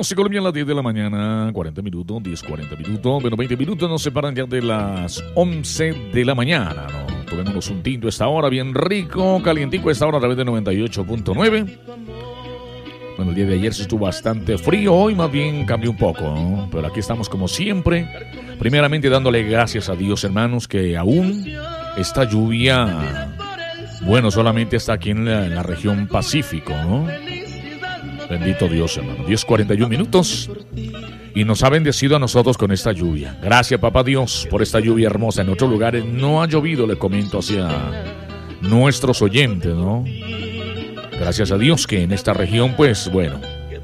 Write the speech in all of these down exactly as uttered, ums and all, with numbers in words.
Estamos en Colombia a las diez de la mañana, cuarenta minutos, diez, cuarenta minutos. Bueno, veinte minutos nos separan ya de las once de la mañana, ¿no? Tomémonos un tinto a esta hora, bien rico, calientico a esta hora a través de noventa y ocho punto nueve. Bueno, el día de ayer se estuvo bastante frío, hoy más bien cambió un poco, ¿no? Pero aquí estamos como siempre, primeramente dándole gracias a Dios, hermanos, que aún esta lluvia, bueno, solamente está aquí en la, en la región Pacífico, ¿no? Bendito Dios, hermano. diez cuarenta y uno minutos y nos ha bendecido a nosotros con esta lluvia. Gracias, papá Dios, por esta lluvia hermosa. En otros lugares no ha llovido, le comento hacia nuestros oyentes, ¿no? Gracias a Dios que en esta región, pues, bueno,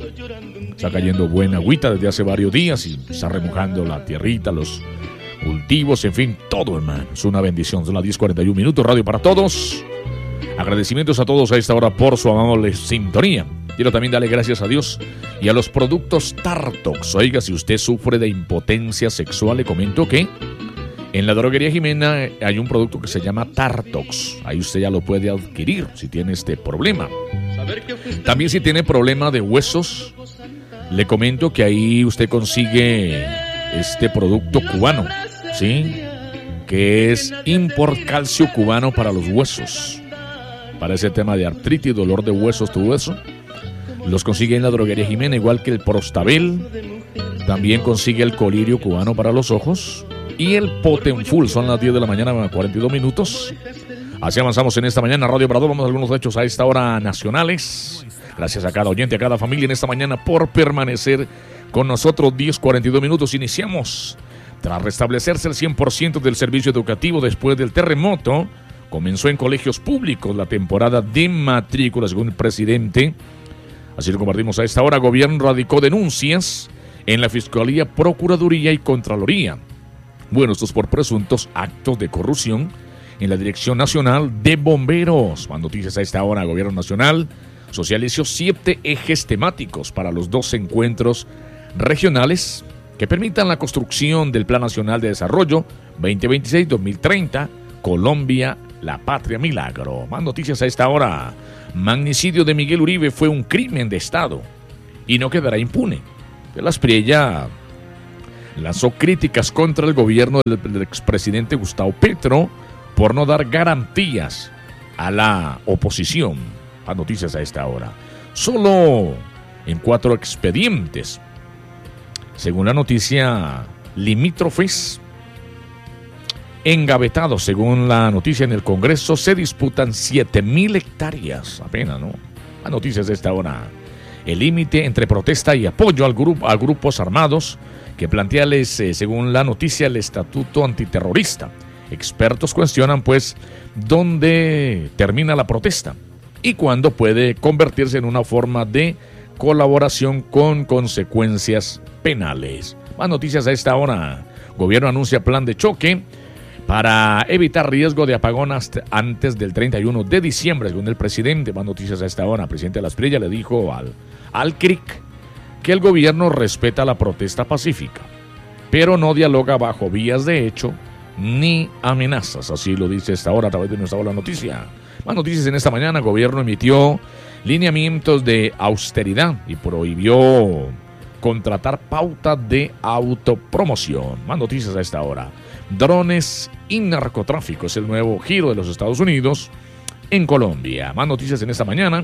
está cayendo buena agüita desde hace varios días y está remojando la tierrita, los cultivos, en fin, todo, hermano. Es una bendición. Son las diez cuarenta y uno minutos, radio para todos. Agradecimientos a todos a esta hora por su amable sintonía. Quiero también darle gracias a Dios y a los productos Tartox. Oiga, si usted sufre de impotencia sexual, le comento que en la droguería Jimena hay un producto que se llama Tartox. Ahí usted ya lo puede adquirir si tiene este problema. También si tiene problema de huesos, le comento que ahí usted consigue este producto cubano, ¿sí? Que es Import Calcio Cubano para los huesos. Para ese tema de artritis, dolor de huesos, todo eso. Los consigue en la droguería Jimena, igual que el Prostabel. También consigue el colirio cubano para los ojos. Y el Potenfull. Son las diez de la mañana, cuarenta y dos minutos. Así avanzamos en esta mañana. Radio Obrador, vamos a algunos hechos a esta hora nacionales. Gracias a cada oyente, a cada familia en esta mañana por permanecer con nosotros. diez cuarenta y dos minutos. Iniciamos. Tras restablecerse el cien por ciento del servicio educativo después del terremoto, comenzó en colegios públicos la temporada de matrícula, según el presidente. Así lo compartimos a esta hora. Gobierno radicó denuncias en la Fiscalía, Procuraduría y Contraloría. Bueno, estos por presuntos actos de corrupción en la Dirección Nacional de Bomberos. Más noticias a esta hora. Gobierno Nacional socializó siete ejes temáticos para los dos encuentros regionales que permitan la construcción del Plan Nacional de Desarrollo veinte veintiséis a dos mil treinta. Colombia, la patria milagro. Más noticias a esta hora. Magnicidio de Miguel Uribe fue un crimen de Estado y no quedará impune. Las Priella lanzó críticas contra el gobierno del, del expresidente Gustavo Petro por no dar garantías a la oposición. Más noticias a esta hora. Solo en cuatro expedientes, según la noticia, limítrofes engavetados, según la noticia en el Congreso, se disputan siete mil hectáreas, apenas, ¿no? Las noticias de esta hora. El límite entre protesta y apoyo al grupo, a grupos armados que planteales, eh, según la noticia, el estatuto antiterrorista. Expertos cuestionan, pues, dónde termina la protesta y cuándo puede convertirse en una forma de colaboración con consecuencias penales. Más noticias a esta hora. Gobierno anuncia plan de choque para evitar riesgo de apagón hasta antes del treinta y uno de diciembre, según el presidente. Más noticias a esta hora. El presidente de Las Priella le dijo al, al C R I C que el gobierno respeta la protesta pacífica, pero no dialoga bajo vías de hecho ni amenazas. Así lo dice esta hora a través de nuestra hora noticia. Más noticias en esta mañana. El gobierno emitió lineamientos de austeridad y prohibió contratar pauta de autopromoción. Más noticias a esta hora. Drones y narcotráfico es el nuevo giro de los Estados Unidos en Colombia. Más noticias en esta mañana.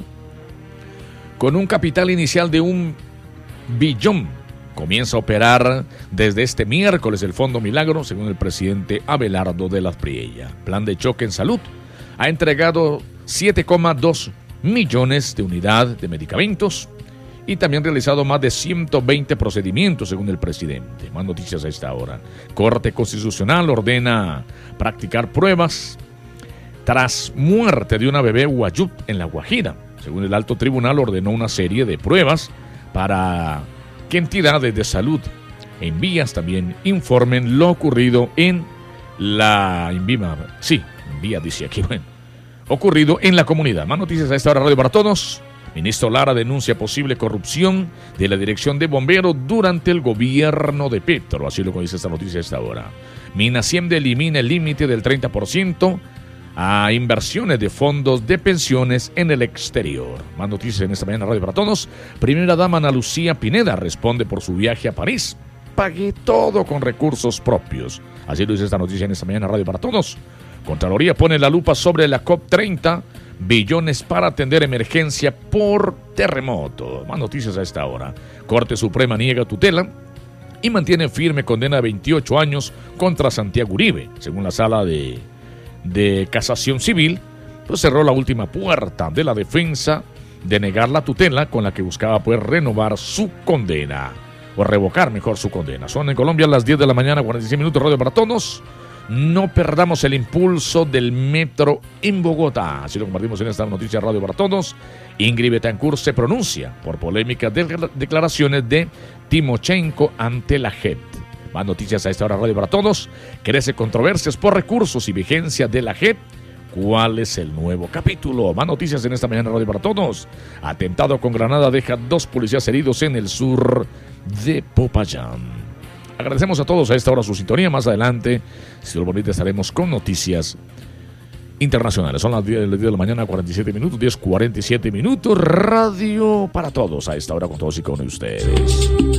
Con un capital inicial de un billón, comienza a operar desde este miércoles el Fondo Milagro, según el presidente Abelardo de Las Priella. Plan de choque en salud. Ha entregado siete coma dos millones de unidades de medicamentos y también realizado más de ciento veinte procedimientos, según el presidente. Más noticias a esta hora. Corte Constitucional ordena practicar pruebas tras muerte de una bebé Guayú en La Guajira. Según el alto tribunal, ordenó una serie de pruebas para que entidades de salud en vías también informen lo ocurrido en la Invima. Sí, en vías dice aquí, bueno, ocurrido en la comunidad. Más noticias a esta hora, radio para todos. Ministro Lara denuncia posible corrupción de la Dirección de Bomberos durante el gobierno de Petro. Así lo dice esta noticia a esta hora. Minasiemde elimina el límite del treinta por ciento a inversiones de fondos de pensiones en el exterior. Más noticias en esta mañana Radio para Todos. Primera dama Ana Lucía Pineda responde por su viaje a París. Pagué todo con recursos propios. Así lo dice esta noticia en esta mañana Radio para Todos. Contraloría pone la lupa sobre la COP treinta, billones para atender emergencia por terremoto. Más noticias a esta hora. Corte Suprema niega tutela y mantiene firme condena de veintiocho años contra Santiago Uribe. Según la sala de, de casación civil, pues cerró la última puerta de la defensa de negar la tutela con la que buscaba poder renovar su condena, o revocar mejor su condena. Son en Colombia las diez de la mañana, cuarenta y seis minutos, Radio para Todos. No perdamos el impulso del metro en Bogotá. Así lo compartimos en esta noticia Radio para Todos. Ingrid Betancourt se pronuncia por polémicas de declaraciones de Timochenko ante la J E P. Más noticias a esta hora Radio para Todos. Crece controversias por recursos y vigencia de la J E P. ¿Cuál es el nuevo capítulo? Más noticias en esta mañana Radio para Todos. Atentado con granada deja dos policías heridos en el sur de Popayán. Agradecemos a todos a esta hora su sintonía. Más adelante, si lo bonito, estaremos con noticias internacionales. Son las diez de la mañana, cuarenta y siete minutos, diez cuarenta y siete minutos. Radio para Todos a esta hora con todos y con ustedes.